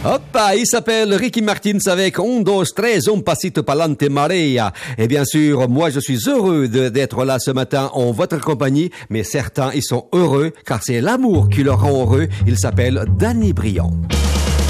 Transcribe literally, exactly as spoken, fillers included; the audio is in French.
Hoppa, il s'appelle Ricky Martins avec Un, dos, tres, un pasito pa'lante Maria. Et bien sûr, moi je suis heureux de, d'être là ce matin en votre compagnie, mais certains ils sont heureux car c'est l'amour qui leur rend heureux. Il s'appelle Danny Briand.